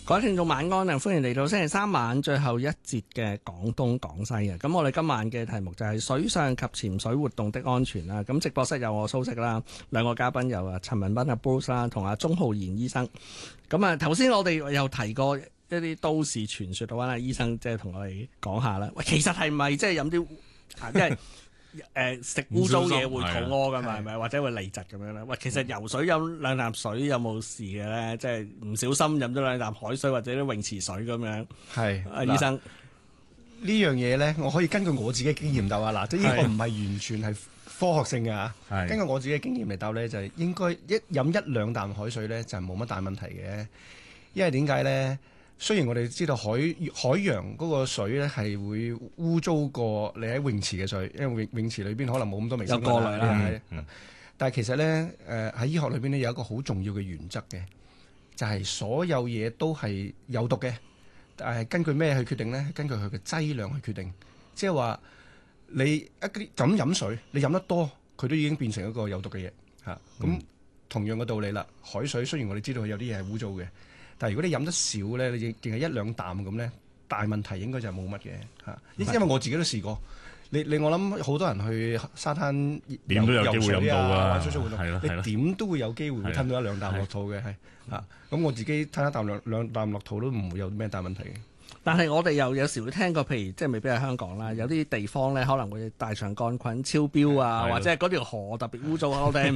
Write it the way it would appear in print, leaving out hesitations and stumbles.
各位聽眾晚安啊！歡迎嚟到星期三晚最後一節嘅廣東廣西啊！咁我哋今晚嘅題目就係水上及潛水活動的安全啦。咁直播室有我蘇軾啦，兩個嘉賓有啊陳文彬阿 Bruce 啦，同阿鍾浩然醫生。咁啊，頭先我哋又提過一啲都市傳說，揾阿醫生即係同我哋講下啦。喂，其實係咪即係飲啲即係？食污糟嘢會肚屙噶嘛，係咪？或者會痢疾咁樣咧？喂，其實游水飲兩啖水有冇事嘅咧？即係唔小心飲咗兩啖海水或者啲泳池水咁樣。係，阿醫生呢樣嘢咧，我可以根據我自己嘅經驗答啊。嗱，即係呢個唔係完全係科學性嘅嚇。根據我自己嘅經驗嚟答咧，就係應該飲一兩啖海水咧，就冇乜大問題嘅。因為點解咧？雖然我哋知道海洋嗰個水咧係會污糟過你喺泳池嘅水，因為泳池裏邊可能冇咁多微生物啦。但係其實咧，喺醫學裏邊咧有一個好重要嘅原則嘅，就係所有嘢都係有毒嘅。但係根據咩去決定咧？根據佢嘅劑量去決定。即係話你一啲咁飲水，你飲得多，佢都已經變成一個有毒嘅嘢嚇。咁同樣嘅道理啦，海水雖然我哋知道有啲嘢係污糟嘅。但係如果你飲得少咧，你淨係一兩啖咁咧，大問題應該就冇乜嘅嚇。因為我自己都試過，我諗好多人去沙灘點都有機會飲到啊， 玩水上活動，你點都會有機會吞到一兩啖落肚嘅係嚇。咁我自己吞一啖兩啖落肚都唔會有咩大問題嘅。 但係我哋又有時會聽過，譬如即係未必係香港啦，有啲地方咧可能會大腸桿菌超標啊，或者係嗰條河特別污糟，我哋